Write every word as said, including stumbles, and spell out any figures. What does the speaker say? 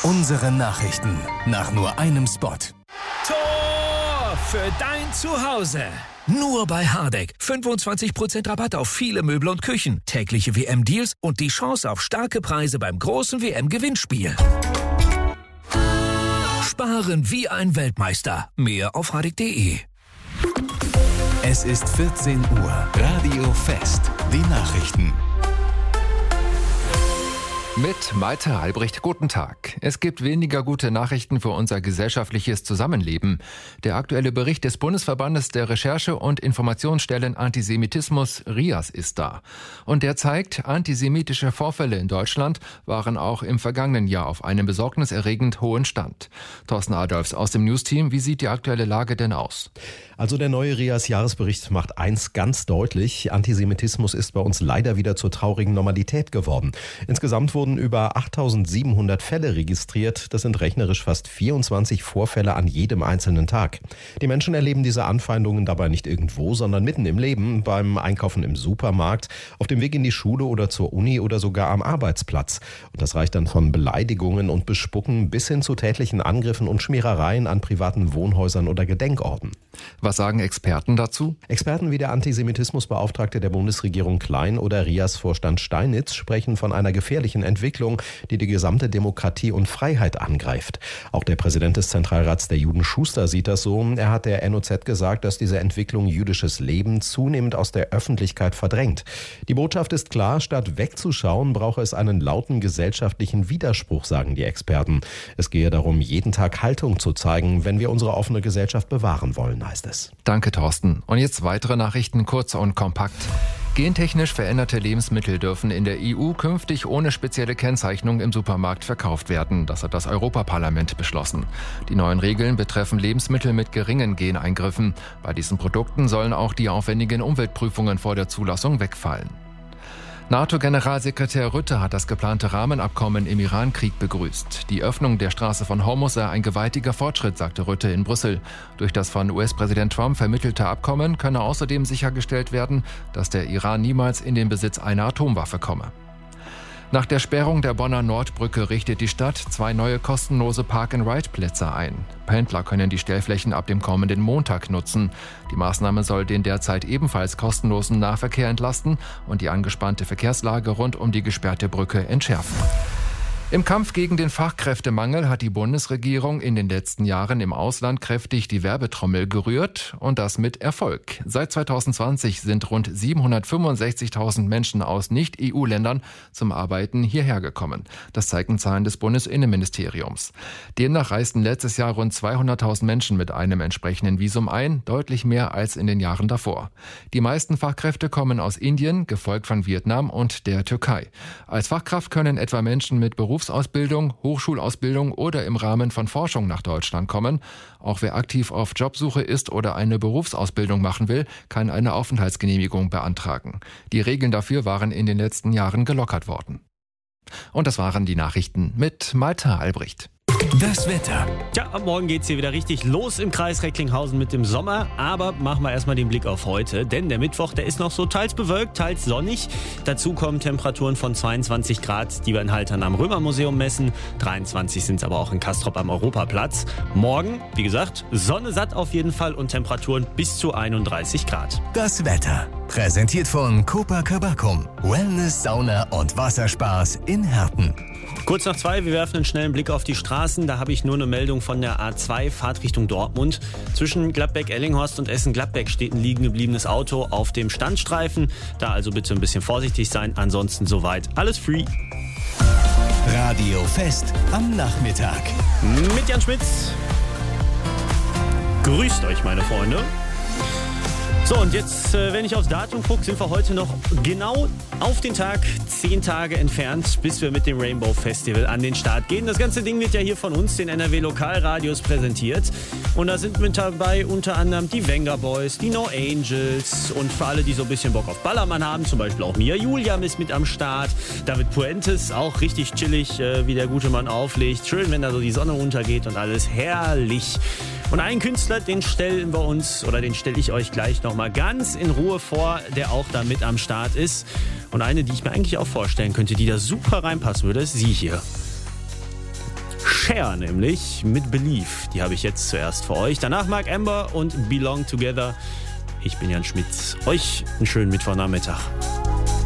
Unsere Nachrichten nach nur einem Spot. Tor für dein Zuhause. Nur bei Hardegg. fünfundzwanzig Prozent Rabatt auf viele Möbel und Küchen. Tägliche W M-Deals und die Chance auf starke Preise beim großen W M-Gewinnspiel. Sparen wie ein Weltmeister. Mehr auf hardegg punkt de. Es ist vierzehn Uhr. Radio Fest. Die Nachrichten. Mit Malte Albrecht, guten Tag. Es gibt weniger gute Nachrichten für unser gesellschaftliches Zusammenleben. Der aktuelle Bericht des Bundesverbandes der Recherche- und Informationsstellen Antisemitismus, R I A S, ist da. Und der zeigt, antisemitische Vorfälle in Deutschland waren auch im vergangenen Jahr auf einem besorgniserregend hohen Stand. Thorsten Adolfs aus dem News-Team, wie sieht die aktuelle Lage denn aus? Also der neue R I A S-Jahresbericht macht eins ganz deutlich: Antisemitismus ist bei uns leider wieder zur traurigen Normalität geworden. Insgesamt wurden über achttausendsiebenhundert Fälle registriert. Das sind rechnerisch fast vierundzwanzig Vorfälle an jedem einzelnen Tag. Die Menschen erleben diese Anfeindungen dabei nicht irgendwo, sondern mitten im Leben, beim Einkaufen im Supermarkt, auf dem Weg in die Schule oder zur Uni oder sogar am Arbeitsplatz. Und das reicht dann von Beleidigungen und Bespucken bis hin zu tätlichen Angriffen und Schmierereien an privaten Wohnhäusern oder Gedenkorten. Was sagen Experten dazu? Experten wie der Antisemitismusbeauftragte der Bundesregierung Klein oder R I A S-Vorstand Steinitz sprechen von einer gefährlichen Entwicklung, die die gesamte Demokratie und Freiheit angreift. Auch der Präsident des Zentralrats der Juden, Schuster, sieht das so. Er hat der N O Z gesagt, dass diese Entwicklung jüdisches Leben zunehmend aus der Öffentlichkeit verdrängt. Die Botschaft ist klar: Statt wegzuschauen, brauche es einen lauten gesellschaftlichen Widerspruch, sagen die Experten. Es gehe darum, jeden Tag Haltung zu zeigen, wenn wir unsere offene Gesellschaft bewahren wollen, heißt es. Danke, Thorsten. Und jetzt weitere Nachrichten, kurz und kompakt. Gentechnisch veränderte Lebensmittel dürfen in der E U künftig ohne spezielle Kennzeichnung im Supermarkt verkauft werden. Das hat das Europaparlament beschlossen. Die neuen Regeln betreffen Lebensmittel mit geringen Geneingriffen. Bei diesen Produkten sollen auch die aufwendigen Umweltprüfungen vor der Zulassung wegfallen. NATO-Generalsekretär Rutte hat das geplante Rahmenabkommen im Iran-Krieg begrüßt. Die Öffnung der Straße von Hormuz sei ein gewaltiger Fortschritt, sagte Rutte in Brüssel. Durch das von U S-Präsident Trump vermittelte Abkommen könne außerdem sichergestellt werden, dass der Iran niemals in den Besitz einer Atomwaffe komme. Nach der Sperrung der Bonner Nordbrücke richtet die Stadt zwei neue kostenlose Park-and-Ride-Plätze ein. Pendler können die Stellflächen ab dem kommenden Montag nutzen. Die Maßnahme soll den derzeit ebenfalls kostenlosen Nahverkehr entlasten und die angespannte Verkehrslage rund um die gesperrte Brücke entschärfen. Im Kampf gegen den Fachkräftemangel hat die Bundesregierung in den letzten Jahren im Ausland kräftig die Werbetrommel gerührt, und das mit Erfolg. Seit zweitausendzwanzig sind rund siebenhundertfünfundsechzigtausend Menschen aus Nicht-E U-Ländern zum Arbeiten hierher gekommen. Das zeigen Zahlen des Bundesinnenministeriums. Demnach reisten letztes Jahr rund zweihunderttausend Menschen mit einem entsprechenden Visum ein, deutlich mehr als in den Jahren davor. Die meisten Fachkräfte kommen aus Indien, gefolgt von Vietnam und der Türkei. Als Fachkraft können etwa Menschen mit Berufs Berufsausbildung, Hochschulausbildung oder im Rahmen von Forschung nach Deutschland kommen. Auch wer aktiv auf Jobsuche ist oder eine Berufsausbildung machen will, kann eine Aufenthaltsgenehmigung beantragen. Die Regeln dafür waren in den letzten Jahren gelockert worden. Und das waren die Nachrichten mit Malte Albrecht. Das Wetter. Tja, ab morgen geht's hier wieder richtig los im Kreis Recklinghausen mit dem Sommer. Aber machen wir erstmal den Blick auf heute, denn der Mittwoch, der ist noch so teils bewölkt, teils sonnig. Dazu kommen Temperaturen von zweiundzwanzig Grad, die wir in Haltern am Römermuseum messen. dreiundzwanzig sind es aber auch in Castrop am Europaplatz. Morgen, wie gesagt, Sonne satt auf jeden Fall und Temperaturen bis zu einunddreißig Grad. Das Wetter. Präsentiert von Copacabana. Wellness, Sauna und Wasserspaß in Herten. Kurz nach zwei, wir werfen einen schnellen Blick auf die Straßen. Da habe ich nur eine Meldung von der A zwei, Fahrt Richtung Dortmund. Zwischen Gladbeck-Ellinghorst und Essen-Gladbeck steht ein liegen gebliebenes Auto auf dem Standstreifen. Da also bitte ein bisschen vorsichtig sein. Ansonsten soweit alles free. Radio Fest am Nachmittag. Mit Jan Schmitz. Grüßt euch, meine Freunde. So, und jetzt, äh, wenn ich aufs Datum gucke, sind wir heute noch genau auf den Tag, zehn Tage entfernt, bis wir mit dem Rainbow Festival an den Start gehen. Das ganze Ding wird ja hier von uns, den N R W Lokalradios, präsentiert. Und da sind mit dabei unter anderem die Venga Boys, die No Angels und für alle, die so ein bisschen Bock auf Ballermann haben, zum Beispiel auch Mia Julia ist mit am Start. David Puentes, auch richtig chillig, äh, wie der gute Mann auflegt. Schön, wenn da so die Sonne untergeht und alles herrlich. Und einen Künstler, den stellen wir uns, oder den stelle ich euch gleich nochmal ganz in Ruhe vor, der auch da mit am Start ist. Und eine, die ich mir eigentlich auch vorstellen könnte, die da super reinpassen würde, ist sie hier. Cher nämlich mit Believe. Die habe ich jetzt zuerst für euch. Danach Mark Amber und Belong Together. Ich bin Jan Schmitz. Euch einen schönen Mittwochnachmittag.